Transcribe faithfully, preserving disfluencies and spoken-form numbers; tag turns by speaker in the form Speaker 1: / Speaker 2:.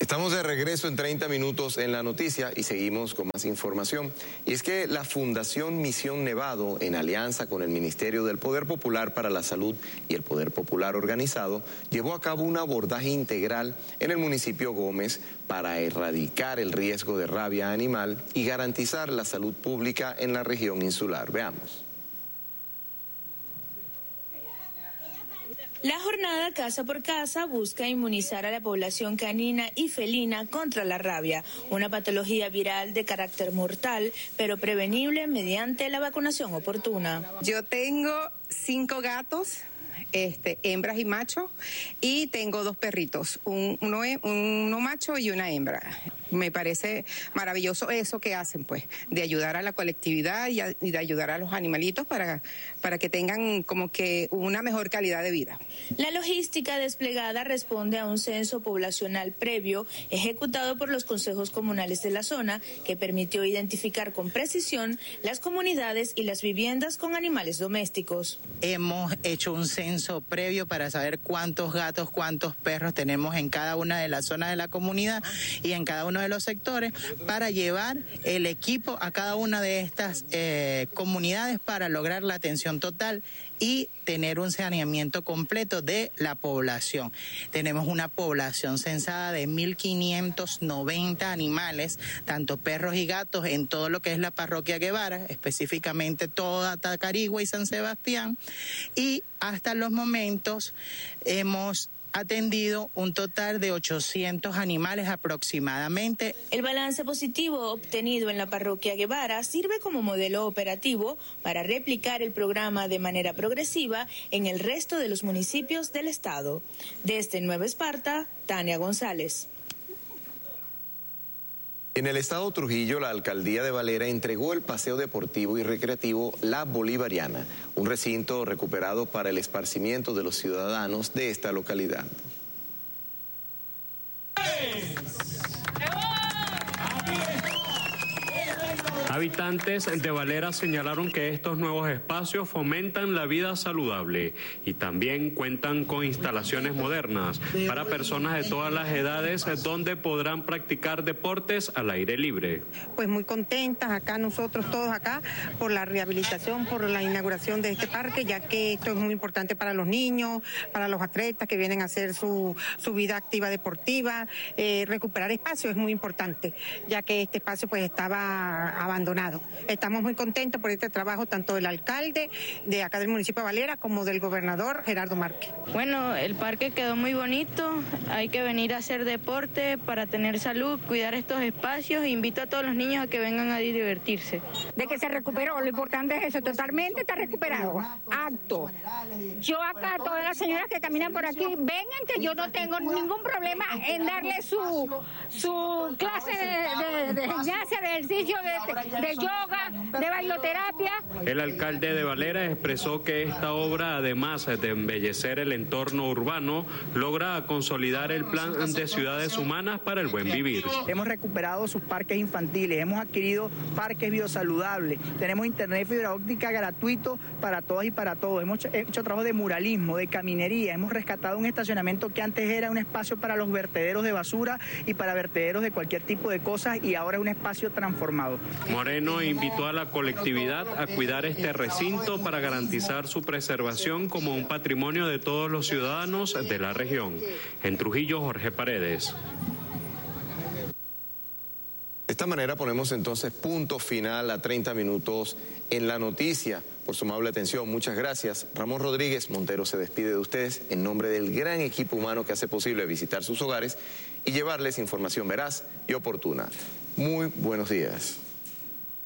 Speaker 1: Estamos de regreso en treinta minutos en la noticia y seguimos con más información. Y es que la Fundación Misión Nevado, en alianza con el Ministerio del Poder Popular para la Salud y el Poder Popular Organizado, llevó a cabo un abordaje integral en el municipio Gómez para erradicar el riesgo de rabia animal y garantizar la salud pública en la región insular. Veamos.
Speaker 2: La jornada Casa por Casa busca inmunizar a la población canina y felina contra la rabia, una patología viral de carácter mortal, pero prevenible mediante la vacunación oportuna.
Speaker 3: Yo tengo cinco gatos, este, hembras y machos, y tengo dos perritos, un, uno, uno macho y una hembra. Me parece maravilloso eso que hacen, pues, de ayudar a la colectividad y, a, y de ayudar a los animalitos para, para que tengan como que una mejor calidad de vida.
Speaker 2: La logística desplegada responde a un censo poblacional previo ejecutado por los consejos comunales de la zona que permitió identificar con precisión las comunidades y las viviendas con animales domésticos.
Speaker 4: Hemos hecho un censo previo para saber cuántos gatos, cuántos perros tenemos en cada una de las zonas de la comunidad y en cada uno de los sectores para llevar el equipo a cada una de estas eh, comunidades para lograr la atención total y tener un saneamiento completo de la población. Tenemos una población censada de mil quinientos noventa animales, tanto perros y gatos, en todo lo que es la parroquia Guevara, específicamente toda Tacarigua y San Sebastián, y hasta los momentos hemos atendido un total de ochocientos animales aproximadamente.
Speaker 2: El balance positivo obtenido en la parroquia Guevara sirve como modelo operativo para replicar el programa de manera progresiva en el resto de los municipios del estado. Desde Nueva Esparta, Tania González.
Speaker 1: En el estado Trujillo, la alcaldía de Valera entregó el paseo deportivo y recreativo La Bolivariana, un recinto recuperado para el esparcimiento de los ciudadanos de esta localidad.
Speaker 5: Habitantes de Valera señalaron que estos nuevos espacios fomentan la vida saludable y también cuentan con instalaciones modernas para personas de todas las edades donde podrán practicar deportes al aire libre.
Speaker 6: Pues muy contentas acá nosotros todos acá por la rehabilitación, por la inauguración de este parque, ya que esto es muy importante para los niños, para los atletas que vienen a hacer su, su vida activa deportiva. Eh, recuperar espacio es muy importante, ya que este espacio pues estaba abandonado. Estamos muy contentos por este trabajo tanto del alcalde de acá del municipio de Valera como del gobernador Gerardo Márquez.
Speaker 7: Bueno, el parque quedó muy bonito, hay que venir a hacer deporte para tener salud, cuidar estos espacios e invito a todos los niños a que vengan a divertirse.
Speaker 8: De que se recuperó, lo importante es eso, totalmente está recuperado. Acto. Yo acá, todas las señoras que caminan por aquí, vengan que yo no tengo ningún problema en darle su, su clase de, de, de gimnasia, de ejercicio, de, de yoga, de bailoterapia.
Speaker 5: El alcalde de Valera expresó que esta obra, además de embellecer el entorno urbano, logra consolidar el plan de ciudades humanas para el buen vivir.
Speaker 9: Hemos recuperado sus parques infantiles, hemos adquirido parques biosaludables, tenemos internet fibra óptica gratuito para todas y para todos, hemos hecho trabajo de muralismo, de caminería, hemos rescatado un estacionamiento que antes era un espacio para los vertederos de basura y para vertederos de cualquier tipo de cosas y ahora es un espacio transformado.
Speaker 5: Moreno invitó a la colectividad a cuidar este recinto para garantizar su preservación como un patrimonio de todos los ciudadanos de la región. En Trujillo, Jorge Paredes.
Speaker 1: De esta manera ponemos entonces punto final a treinta minutos en la noticia. Por su amable atención, muchas gracias. Ramón Rodríguez Montero se despide de ustedes en nombre del gran equipo humano que hace posible visitar sus hogares y llevarles información veraz y oportuna. Muy buenos días.